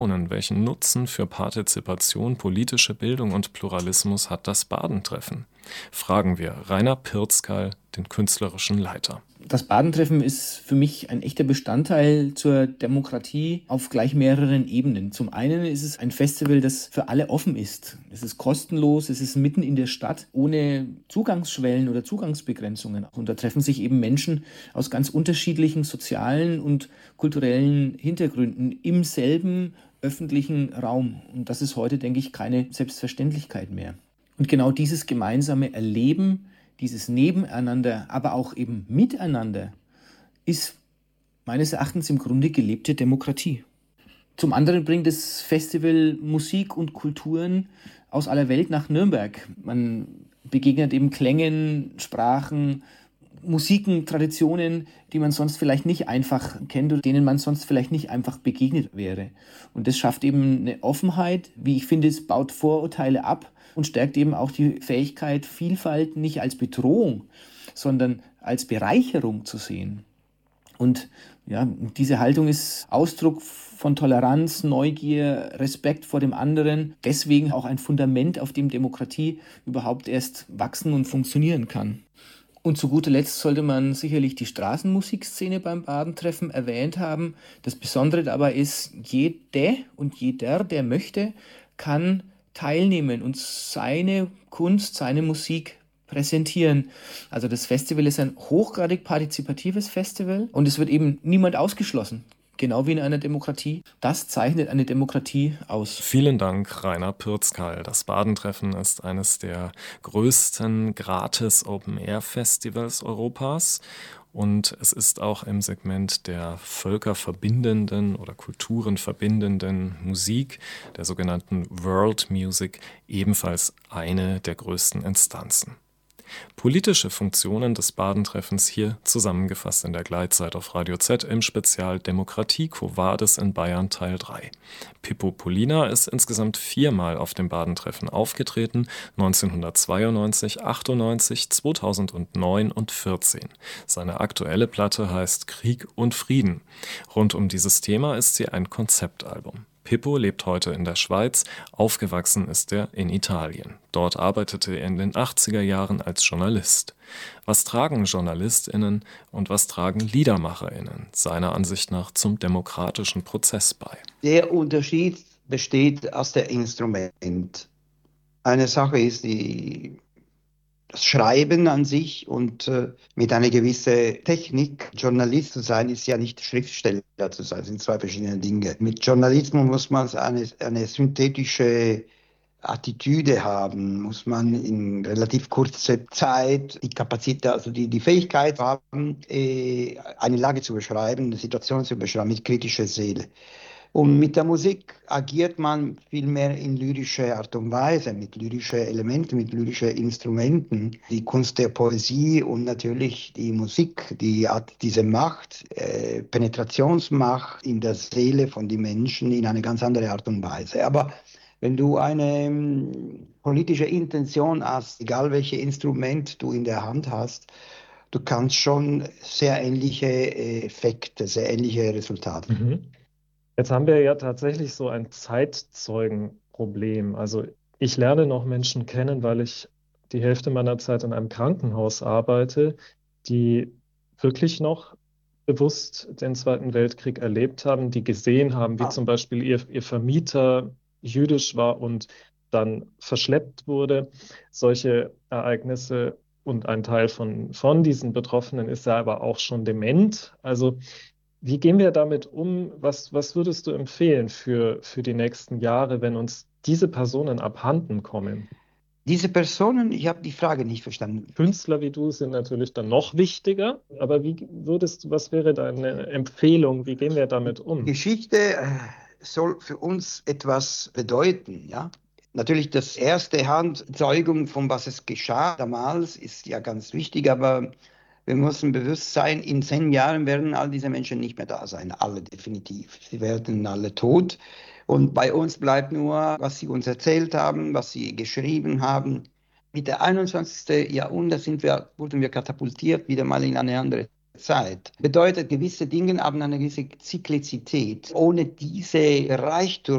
Welchen Nutzen für Partizipation, politische Bildung und Pluralismus hat das Badentreffen? Fragen wir Rainer Pirzkal, den künstlerischen Leiter. Das Badentreffen ist für mich ein echter Bestandteil zur Demokratie auf gleich mehreren Ebenen. Zum einen ist es ein Festival, das für alle offen ist. Es ist kostenlos, es ist mitten in der Stadt, ohne Zugangsschwellen oder Zugangsbegrenzungen. Und da treffen sich eben Menschen aus ganz unterschiedlichen sozialen und kulturellen Hintergründen im selben öffentlichen Raum. Und das ist heute, denke ich, keine Selbstverständlichkeit mehr. Und genau dieses gemeinsame Erleben, dieses Nebeneinander, aber auch eben Miteinander, ist meines Erachtens im Grunde gelebte Demokratie. Zum anderen bringt das Festival Musik und Kulturen aus aller Welt nach Nürnberg. Man begegnet eben Klängen, Sprachen, Musiken, Traditionen, die man sonst vielleicht nicht einfach kennt oder denen man sonst vielleicht nicht einfach begegnet wäre. Und das schafft eben eine Offenheit, wie ich finde, es baut Vorurteile ab und stärkt eben auch die Fähigkeit, Vielfalt nicht als Bedrohung, sondern als Bereicherung zu sehen. Und ja, diese Haltung ist Ausdruck von Toleranz, Neugier, Respekt vor dem anderen. Deswegen auch ein Fundament, auf dem Demokratie überhaupt erst wachsen und funktionieren kann. Und zu guter Letzt sollte man sicherlich die Straßenmusikszene beim Badentreffen erwähnt haben. Das Besondere dabei ist, jede und jeder, der möchte, kann teilnehmen und seine Kunst, seine Musik präsentieren. Also das Festival ist ein hochgradig partizipatives Festival und es wird eben niemand ausgeschlossen. Genau wie in einer Demokratie. Das zeichnet eine Demokratie aus. Vielen Dank, Rainer Pirzkal. Das Badentreffen ist eines der größten gratis Open-Air-Festivals Europas. Und es ist auch im Segment der völkerverbindenden oder kulturenverbindenden Musik, der sogenannten World Music, ebenfalls eine der größten Instanzen. Politische Funktionen des Badentreffens hier zusammengefasst in der Gleitzeit auf Radio Z im Spezial Demokratie Quo Vadis in Bayern Teil 3. Pippo Polina ist insgesamt 4-mal auf dem Badentreffen aufgetreten, 1992, 98, 2009 und 14. Seine aktuelle Platte heißt Krieg und Frieden. Rund um dieses Thema ist sie ein Konzeptalbum. Pippo lebt heute in der Schweiz, aufgewachsen ist er in Italien. Dort arbeitete er in den 80er Jahren als Journalist. Was tragen JournalistInnen und was tragen LiedermacherInnen seiner Ansicht nach zum demokratischen Prozess bei? Der Unterschied besteht aus dem Instrument. Eine Sache ist das Schreiben an sich und mit einer gewissen Technik. Journalist zu sein ist ja nicht Schriftsteller zu sein, das sind zwei verschiedene Dinge. Mit Journalismus muss man eine synthetische Attitüde haben, muss man in relativ kurzer Zeit die Kapazität, also die Fähigkeit haben, eine Lage zu beschreiben, eine Situation zu beschreiben mit kritischer Seele. Und mit der Musik agiert man viel mehr in lyrischer Art und Weise, mit lyrischen Elementen, mit lyrischen Instrumenten. Die Kunst der Poesie und natürlich die Musik, die hat diese Macht, Penetrationsmacht in der Seele von den Menschen in eine ganz andere Art und Weise. Aber wenn du eine politische Intention hast, egal welches Instrument du in der Hand hast, du kannst schon sehr ähnliche Effekte, sehr ähnliche Resultate. Mhm. Jetzt haben wir ja tatsächlich so ein Zeitzeugenproblem. Also ich lerne noch Menschen kennen, weil ich die Hälfte meiner Zeit in einem Krankenhaus arbeite, die wirklich noch bewusst den Zweiten Weltkrieg erlebt haben, die gesehen haben, wie zum Beispiel ihr Vermieter jüdisch war und dann verschleppt wurde. Solche Ereignisse, und ein Teil von diesen Betroffenen ist ja aber auch schon dement. Also wie gehen wir damit um? Was würdest du empfehlen für die nächsten Jahre, wenn uns diese Personen abhanden kommen? Diese Personen, ich habe die Frage nicht verstanden. Künstler wie du sind natürlich dann noch wichtiger, aber was wäre deine Empfehlung? Wie gehen wir damit um? Geschichte soll für uns etwas bedeuten, ja. Natürlich das erste Handzeugung von was es geschah damals ist ja ganz wichtig, aber wir müssen bewusst sein, in 10 Jahren werden all diese Menschen nicht mehr da sein, alle definitiv. Sie werden alle tot. Und bei uns bleibt nur, was sie uns erzählt haben, was sie geschrieben haben. Mit der 21. Jahrhundert wurden wir katapultiert, wieder mal in eine andere Zeit. Bedeutet, gewisse Dinge haben eine gewisse Zyklizität. Ohne diese Reichtum